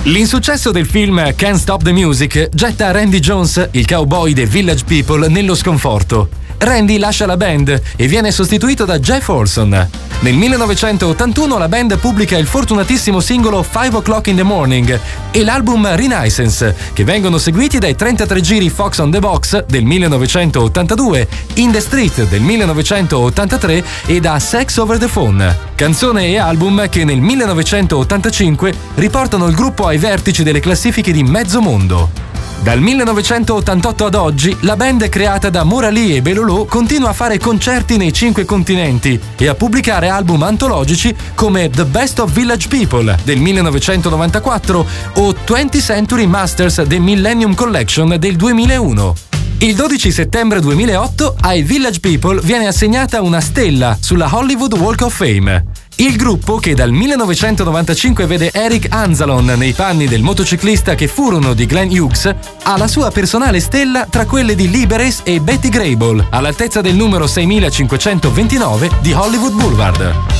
L'insuccesso del film Can't Stop the Music getta Randy Jones, il cowboy dei Village People, nello sconforto. Randy lascia la band e viene sostituito da Jeff Olson. Nel 1981 la band pubblica il fortunatissimo singolo 5 O'Clock in the Morning e l'album Renaissance, che vengono seguiti dai 33 giri Fox on the Box del 1982, In the Street del 1983 e da Sex Over the Phone. Canzone e album che nel 1985 riportano il gruppo ai vertici delle classifiche di mezzo mondo. Dal 1988 ad oggi, la band creata da Morali e Belolò continua a fare concerti nei 5 continenti e a pubblicare album antologici come The Best of Village People del 1994 o 20th Century Masters The Millennium Collection del 2001. Il 12 settembre 2008 ai Village People viene assegnata una stella sulla Hollywood Walk of Fame. Il gruppo, che dal 1995 vede Eric Anzalon nei panni del motociclista che furono di Glenn Hughes, ha la sua personale stella tra quelle di Lee Beres e Betty Grable, all'altezza del numero 6529 di Hollywood Boulevard.